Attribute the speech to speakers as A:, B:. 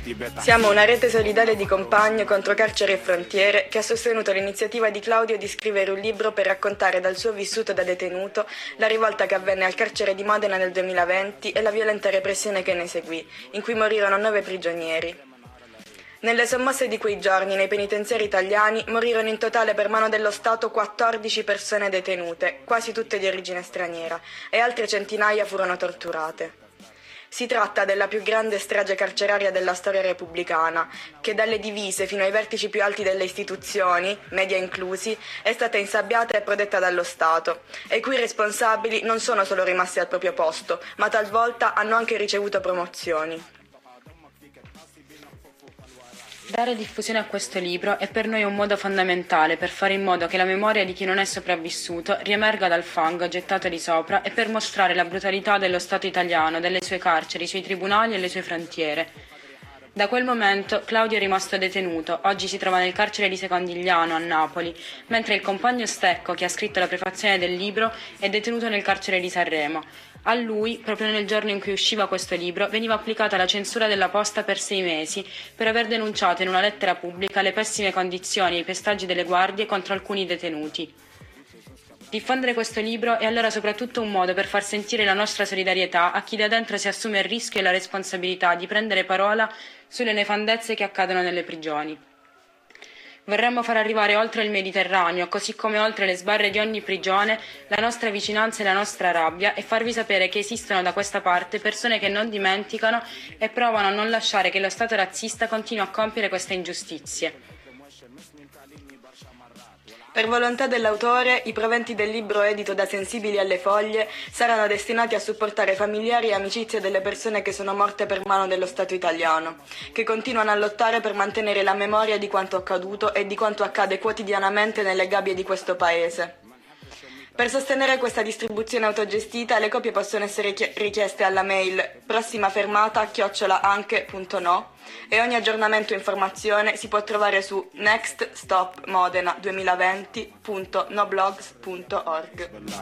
A: Siamo una rete solidale di compagni contro carceri e frontiere che ha sostenuto l'iniziativa di Claudio di scrivere un libro per raccontare dal suo vissuto da detenuto la rivolta che avvenne al carcere di Modena nel 2020 e la violenta repressione che ne seguì, in cui morirono 9 prigionieri. Nelle sommosse di quei giorni nei penitenziari italiani morirono in totale per mano dello Stato 14 persone detenute, quasi tutte di origine straniera, e altre centinaia furono torturate. Si tratta della più grande strage carceraria della storia repubblicana, che dalle divise fino ai vertici più alti delle istituzioni, media inclusi, è stata insabbiata e protetta dallo Stato, e i cui responsabili non sono solo rimasti al proprio posto, ma talvolta hanno anche ricevuto promozioni.
B: Dare diffusione a questo libro è per noi un modo fondamentale per fare in modo che la memoria di chi non è sopravvissuto riemerga dal fango gettato di sopra e per mostrare la brutalità dello Stato italiano, delle sue carceri, i suoi tribunali e le sue frontiere. Da quel momento Claudio è rimasto detenuto, oggi si trova nel carcere di Secondigliano a Napoli, mentre il compagno Stecco, che ha scritto la prefazione del libro, è detenuto nel carcere di Sanremo. A lui, proprio nel giorno in cui usciva questo libro, veniva applicata la censura della posta per 6 mesi per aver denunciato in una lettera pubblica le pessime condizioni e i pestaggi delle guardie contro alcuni detenuti. Diffondere questo libro è allora soprattutto un modo per far sentire la nostra solidarietà a chi da dentro si assume il rischio e la responsabilità di prendere parola sulle nefandezze che accadono nelle prigioni. Vorremmo far arrivare oltre il Mediterraneo, così come oltre le sbarre di ogni prigione, la nostra vicinanza e la nostra rabbia e farvi sapere che esistono da questa parte persone che non dimenticano e provano a non lasciare che lo Stato razzista continui a compiere queste ingiustizie.
A: Per volontà dell'autore, i proventi del libro edito da Sensibili alle Foglie saranno destinati a supportare familiari e amicizie delle persone che sono morte per mano dello Stato italiano, che continuano a lottare per mantenere la memoria di quanto accaduto e di quanto accade quotidianamente nelle gabbie di questo paese. Per sostenere questa distribuzione autogestita, le copie possono essere richieste alla mail prossimafermata@anche.no e ogni aggiornamento e informazione si può trovare su nextstopmodena2020.noblogs.org.